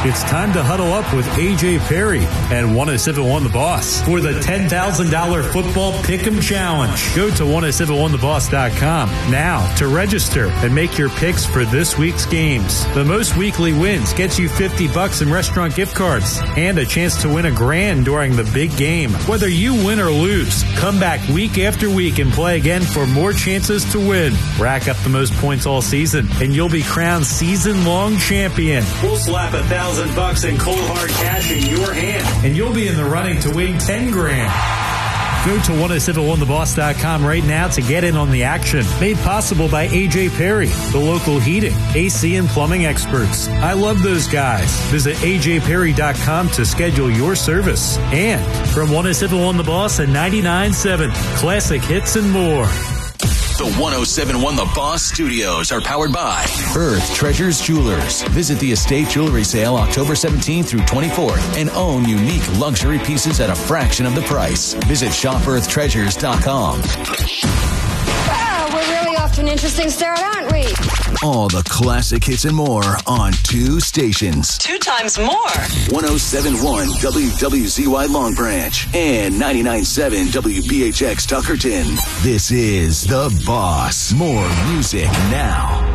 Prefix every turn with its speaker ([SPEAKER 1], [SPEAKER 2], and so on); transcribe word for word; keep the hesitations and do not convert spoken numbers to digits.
[SPEAKER 1] It's time to huddle up with A J Perry and one oh seven point one The Boss for the ten thousand dollars Football Pick'em Challenge. Go to ten seventy-one the boss dot com now to register and make your picks for this week's games. The most weekly wins gets you fifty bucks in restaurant gift cards and a chance to win a grand during the big game. Whether you win or lose, come back week after week and play again for more chances to win. Rack up the most points all season and you'll be crowned season-long champion. We'll slap a thousand bucks in cold hard cash in your hand and you'll be in the running to win ten grand. Go to ten seventy-one the boss dot com right now to get in on the action. Made possible by A J Perry, the local heating, A C, and plumbing experts. I love those guys. Visit A J Perry dot com to schedule your service. And from ten seventy-one The Boss and ninety-nine point seven, classic hits and more.
[SPEAKER 2] The ten seventy-one The Boss Studios are powered by Earth Treasures Jewelers. Visit the Estate Jewelry Sale October seventeenth through twenty-fourth and own unique luxury pieces at a fraction of the price. Visit shop earth treasures dot com.
[SPEAKER 3] Wow, we're really off to an interesting start, aren't we?
[SPEAKER 2] All the classic hits and more on two stations.
[SPEAKER 4] Two times more.
[SPEAKER 2] ten seventy-one W W Z Y Long Branch and ninety-nine point seven W B H X Tuckerton. This is The Boss. More music now.